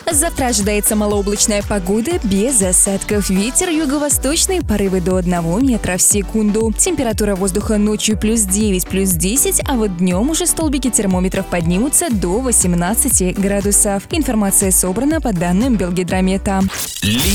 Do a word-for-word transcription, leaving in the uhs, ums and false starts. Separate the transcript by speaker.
Speaker 1: Завтра ожидается малооблачная погода без осадков. Ветер юго-восточный, порывы до одного метра в секунду. Температура воздуха ночью плюс девять, плюс десять, а вот днем уже столбики термометров поднимутся до восемнадцати градусов. Информация собрана по данным Белгидромета.